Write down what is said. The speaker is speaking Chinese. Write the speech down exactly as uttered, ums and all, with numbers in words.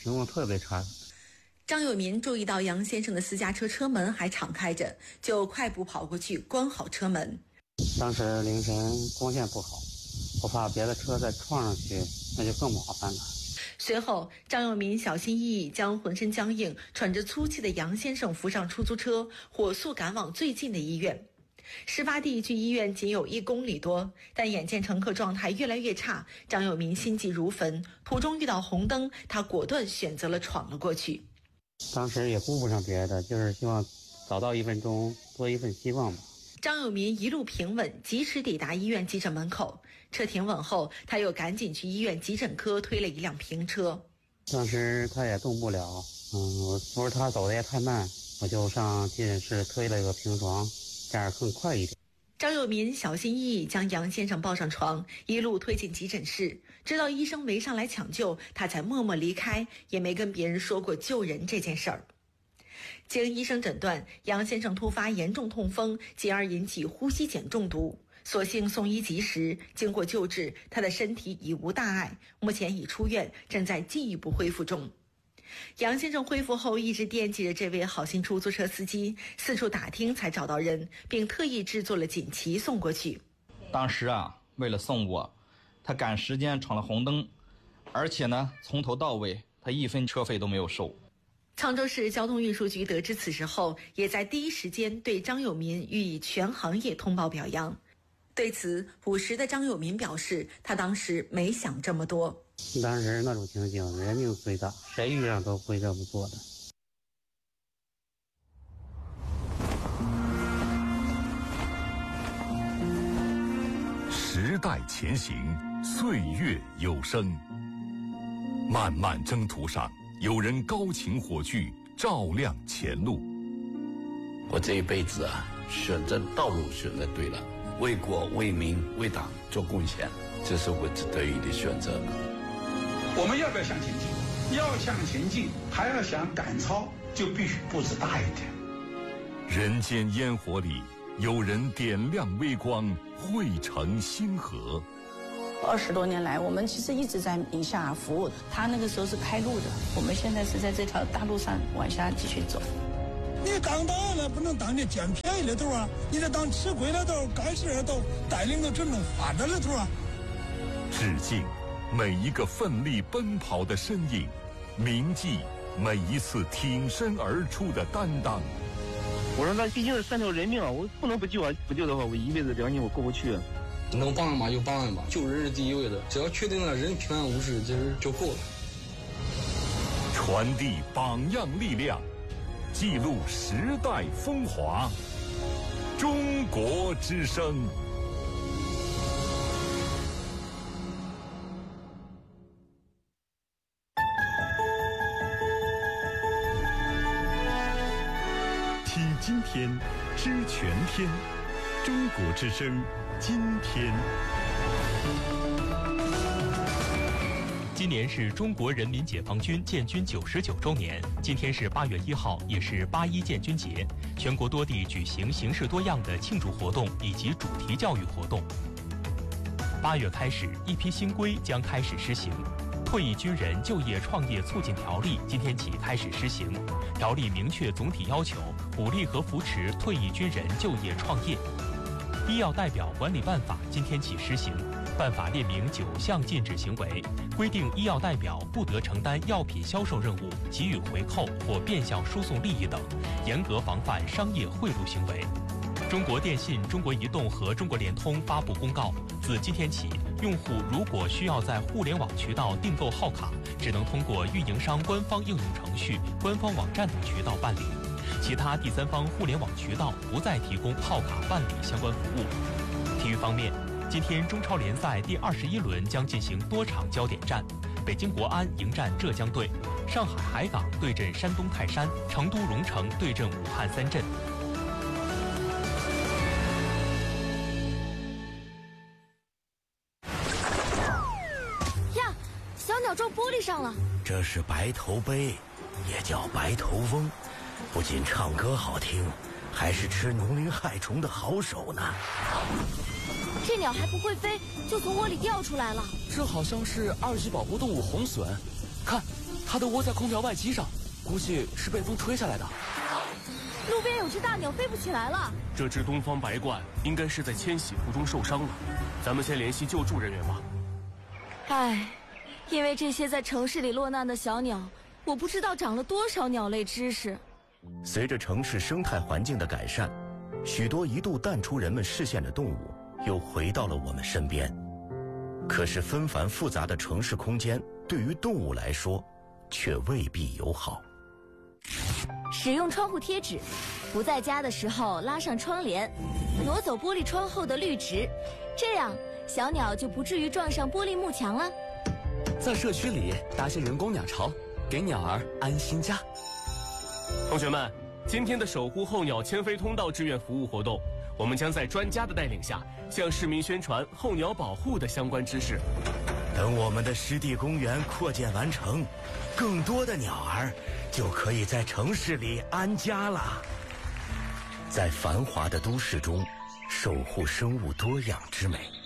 情况特别差。 张有民注意到杨先生的私家车车门还敞开着，就快步跑过去关好车门。 当时凌晨光线不好，我怕别的车再撞上去，那就更麻烦了。 随后，张有民小心翼翼将浑身僵硬、喘着粗气的杨先生扶上出租车，火速赶往最近的医院。事发地距医院仅有一公里多，但眼见乘客状态越来越差，张有民心急如焚。途中遇到红灯，他果断选择了闯了过去。 当时也顾不上别的，就是希望早到一分钟，多一份希望吧。 张有民一路平稳，及时抵达医院急诊门口。车停稳后，他又赶紧去医院急诊科推了一辆平车。 当时他也动不了，嗯，我不是他走的也太慢，我就上急诊室推了一个平床，这样更快一点。 张有民小心翼翼将杨先生抱上床，一路推进急诊室，直到医生围上来抢救，他才默默离开，也没跟别人说过救人这件事儿。经医生诊断，杨先生突发严重痛风，进而引起呼吸碱中毒。所幸送医及时，经过救治，他的身体已无大碍，目前已出院，正在进一步恢复中。杨先生恢复后一直惦记着这位好心出租车司机，四处打听才找到人，并特意制作了锦旗送过去。 当时啊，为了送我，他赶时间闯了红灯，而且呢，从头到尾他一分车费都没有收。 沧州市交通运输局得知此事后，也在第一时间对张有民予以全行业通报表扬。对此，朴实的张有民表示，他当时没想这么多。 当时那种情形，人命最大，谁遇上都会这么做的。 时代前行，岁月有声。漫漫征途上，有人高擎火炬，照亮前路。 我这一辈子啊，选择道路选择对了，为国为民为党做贡献，这是我得意的选择。 我们要不要向前进？要向前进，还要想赶超，就必须步子大一点。 人间烟火里，有人点亮微光，汇成星河。 二十多年来，我们其实一直在宁夏服务。他那个时候是开路的，我们现在是在这条大路上往下继续走。 你当大了不能当那捡便宜的头啊，你得当吃亏的头、干事的头，带领着整种发展的头啊。 致敬每一个奋力奔跑的身影，铭记每一次挺身而出的担当。 我说那毕竟是三条人命啊，我不能不救啊！不救的话，我一辈子良心我过不去啊。 能帮一把就帮一把，救人是第一位的，只要确定了人平安无事，其实就够了。 传递榜样力量，记录时代风华。中国之声。 听今天，知全天。中国之声，今天。 今年是中国人民解放军建军九十九周年，今天是八月一号，也是八一建军节。全国多地举行形式多样的庆祝活动以及主题教育活动。八月开始，一批新规将开始施行。退役军人就业创业促进条例今天起开始施行，条例明确总体要求，鼓励和扶持退役军人就业创业。医药代表管理办法今天起施行，办法列明九项禁止行为，规定医药代表不得承担药品销售任务、给予回扣或变相输送利益等，严格防范商业贿赂行为。中国电信、中国移动和中国联通发布公告，自今天起，用户如果需要在互联网渠道订购号卡，只能通过运营商官方应用程序、官方网站等渠道办理，其他第三方互联网渠道不再提供号卡办理相关服务。体育方面，今天中超联赛第二十一轮将进行多场焦点战，北京国安迎战浙江队，上海海港对阵山东泰山，成都蓉城对阵武汉三镇。 呀，小鸟撞玻璃上了。 这是白头杯，也叫白头翁，不仅唱歌好听，还是吃农林害虫的好手呢。 这鸟还不会飞，就从窝里掉出来了。 这好像是二级保护动物红隼，看， 它都窝在空调外机上，估计是被风吹下来的。 路边有只大鸟飞不起来了。 这只东方白鹳应该是在迁徙途中受伤了，咱们先联系救助人员吧。 唉，因为这些在城市里落难的小鸟，我不知道长了多少鸟类知识。 随着城市生态环境的改善，许多一度淡出人们视线的动物又回到了我们身边。可是纷繁复杂的城市空间对于动物来说却未必友好。 使用窗户贴纸，不在家的时候拉上窗帘，挪走玻璃窗后的绿植，这样小鸟就不至于撞上玻璃幕墙了。 在社区里搭些人工鸟巢，给鸟儿安心家。同学们，今天的守护候鸟迁飞通道志愿服务活动，我们将在专家的带领下，向市民宣传候鸟保护的相关知识。 等我们的湿地公园扩建完成，更多的鸟儿就可以在城市里安家了。在繁华的都市中，守护生物多样之美。